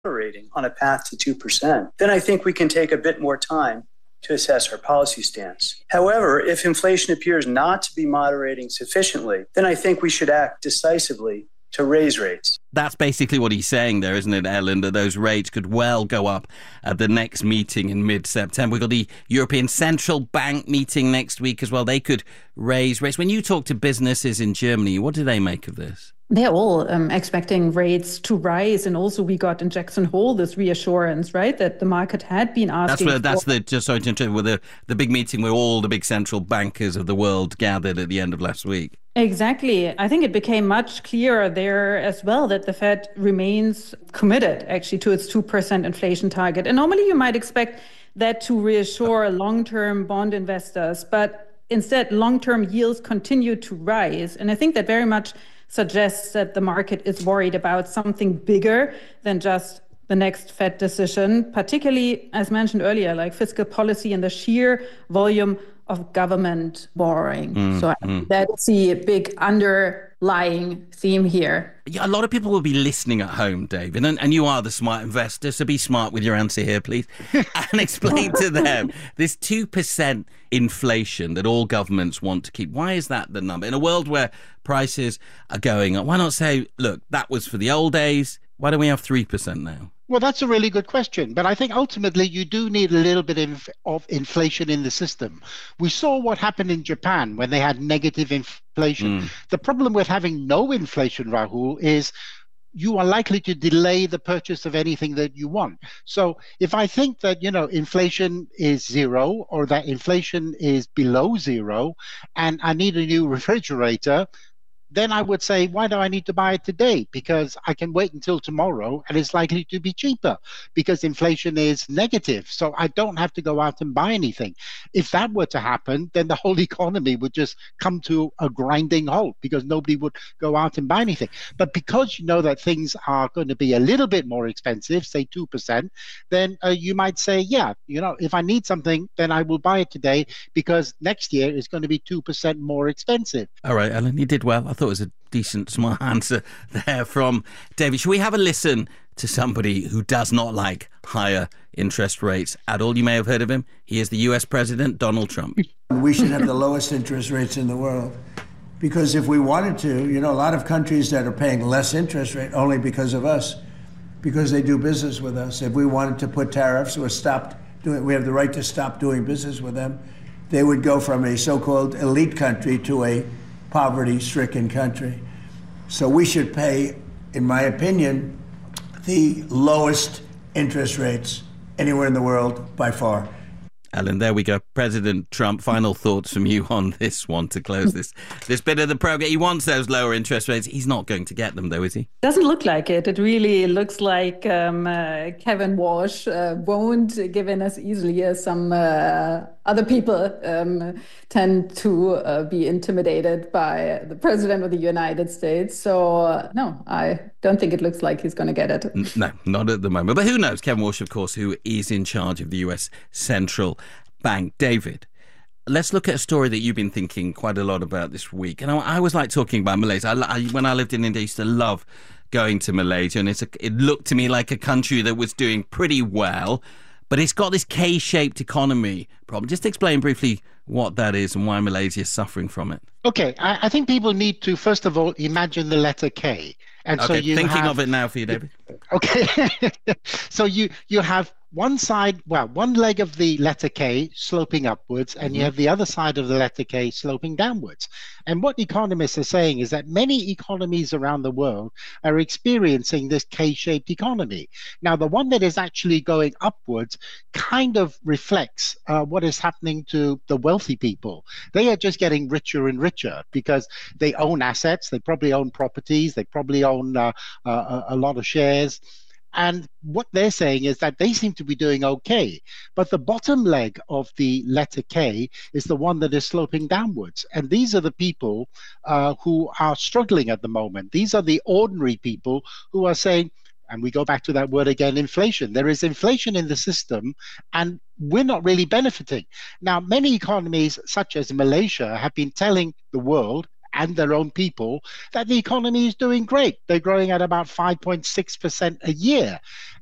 moderating on a path to 2%, then I think we can take a bit more time to assess our policy stance. However, if inflation appears not to be moderating sufficiently, then I think we should act decisively to raise rates. That's basically what he's saying there, isn't it, Ellen, that those rates could well go up at the next meeting in mid-September. We've got the European Central Bank meeting next week as well. They could raise rates. When you talk to businesses in Germany, what do they make of this? They're all expecting rates to rise. And also we got in Jackson Hole this reassurance, right, that the market had been asking just sorry to interrupt, with the big meeting where all the big central bankers of the world gathered at the end of last week. Exactly. I think it became much clearer there as well that the Fed remains committed actually to its 2% inflation target. And normally you might expect that to reassure long-term bond investors, but instead long-term yields continue to rise. And I think that very much suggests that the market is worried about something bigger than just the next Fed decision, particularly, as mentioned earlier, like fiscal policy and the sheer volume of government borrowing. So that's the big underlying theme here. Yeah, a lot of people will be listening at home, David, and you are the smart investor, so be smart with your answer here, please, and explain to them this 2% inflation that all governments want to keep. Why is that the number? In a world where prices are going up, why not say, look, that was for the old days, why don't we have 3% now? Well, that's a really good question. But I think ultimately you do need a little bit of inflation in the system. We saw what happened in Japan when they had negative inflation. The problem with having no inflation, Rahul, is you are likely to delay the purchase of anything that you want. So if I think that, inflation is zero or that inflation is below zero and I need a new refrigerator, then I would say, why do I need to buy it today? Because I can wait until tomorrow and it's likely to be cheaper because inflation is negative. So I don't have to go out and buy anything. If that were to happen, then the whole economy would just come to a grinding halt because nobody would go out and buy anything. But because you know that things are going to be a little bit more expensive, say 2%, then you might say, yeah, if I need something, then I will buy it today because next year is going to be 2% more expensive. All right, Ellen, you did well. I thought it was a decent, smart answer there from David. Should we have a listen to somebody who does not like higher interest rates at all? You may have heard of him. He is the US President, Donald Trump. We should have the lowest interest rates in the world because if we wanted to, a lot of countries that are paying less interest rate only because of us, because they do business with us. If we wanted to put tariffs or we have the right to stop doing business with them, they would go from a so-called elite country to a poverty-stricken country. So we should pay, in my opinion, the lowest interest rates anywhere in the world by far. Ellen, there we go. President Trump, final thoughts from you on this one to close this bit of the program. He wants those lower interest rates. He's not going to get them, though, is he? Doesn't look like it. It really looks like Kevin Walsh won't give in as easily as some other people tend to be intimidated by the president of the United States. So, no, I don't think it looks like he's going to get it. No, not at the moment. But who knows? Kevin Walsh, of course, who is in charge of the US Central Bank. David, let's look at a story that you've been thinking quite a lot about this week. And I always like talking about Malaysia. When I lived in India, I used to love going to Malaysia. And it looked to me like a country that was doing pretty well. But it's got this K-shaped economy problem. Just explain briefly what that is and why Malaysia is suffering from it. Okay, I think people need to, first of all, imagine the letter K. And okay, so you thinking of it now for you, David. Okay. So you have one side, one leg of the letter K sloping upwards, and you have the other side of the letter K sloping downwards. And what economists are saying is that many economies around the world are experiencing this K-shaped economy. Now, the one that is actually going upwards kind of reflects what is happening to the wealthy people. They are just getting richer and richer because they own assets, they probably own properties, they probably own a lot of shares. And what they're saying is that they seem to be doing okay. But the bottom leg of the letter K is the one that is sloping downwards. And these are the people who are struggling at the moment. These are the ordinary people who are saying, and we go back to that word again, inflation. There is inflation in the system, and we're not really benefiting. Now, many economies, such as Malaysia, have been telling the world and their own people that the economy is doing great. They're growing at about 5.6% a year.